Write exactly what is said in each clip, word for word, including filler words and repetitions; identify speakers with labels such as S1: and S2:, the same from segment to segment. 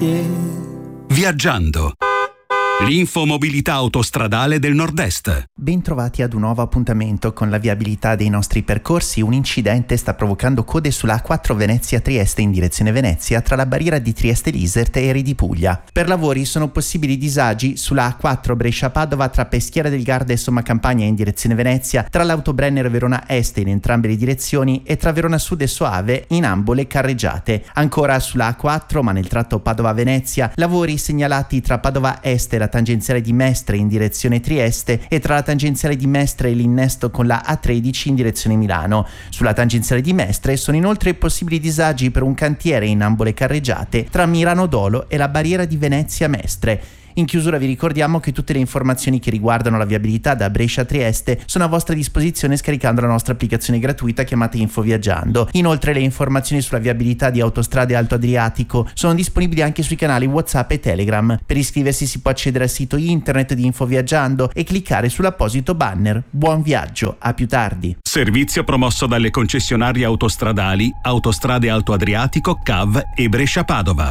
S1: Viaggiando. L'infomobilità autostradale del Nord-Est.
S2: Bentrovati ad un nuovo appuntamento con la viabilità dei nostri percorsi. Un incidente sta provocando code sulla A quattro Venezia-Trieste in direzione Venezia tra la barriera di Trieste-Lisert e Eri di Puglia. Per lavori sono possibili disagi sulla A quattro Brescia-Padova tra Peschiera del Garda e Sommacampagna in direzione Venezia, tra l'Autobrenner Verona Est in entrambe le direzioni e tra Verona Sud e Soave in ambo le carreggiate. Ancora sulla A quattro, ma nel tratto Padova-Venezia, lavori segnalati tra Padova Est e la tangenziale di Mestre in direzione Trieste e tra la tangenziale di Mestre e l'innesto con la A tredici in direzione Milano. Sulla tangenziale di Mestre sono inoltre possibili disagi per un cantiere in ambo le carreggiate tra Mirano Dolo e la barriera di Venezia Mestre. In chiusura vi ricordiamo che tutte le informazioni che riguardano la viabilità da Brescia a Trieste sono a vostra disposizione scaricando la nostra applicazione gratuita chiamata Info Viaggiando. Inoltre le informazioni sulla viabilità di autostrade Alto Adriatico sono disponibili anche sui canali WhatsApp e Telegram. Per iscriversi si può accedere al sito internet di Info Viaggiando e cliccare sull'apposito banner. Buon viaggio, a più tardi.
S1: Servizio promosso dalle concessionarie autostradali Autostrade Alto Adriatico, C A V e Brescia-Padova.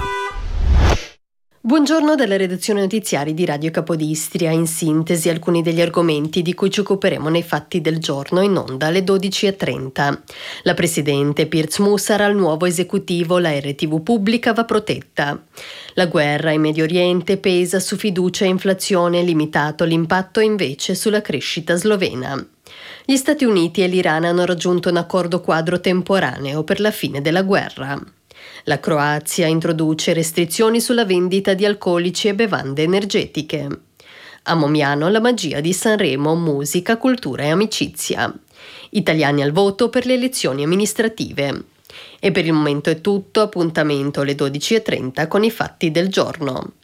S3: Buongiorno dalla redazione notiziari di Radio Capodistria. In sintesi alcuni degli argomenti di cui ci occuperemo nei fatti del giorno, in onda alle dodici e trenta. La presidente Pirz Musar al nuovo esecutivo, la R T V pubblica va protetta. La guerra in Medio Oriente pesa su fiducia e inflazione, limitato l'impatto invece sulla crescita slovena. Gli Stati Uniti e l'Iran hanno raggiunto un accordo quadro temporaneo per la fine della guerra. La Croazia introduce restrizioni sulla vendita di alcolici e bevande energetiche. A Momiano la magia di Sanremo, musica, cultura e amicizia. Italiani al voto per le elezioni amministrative. E per il momento è tutto, appuntamento alle dodici e trenta con i fatti del giorno.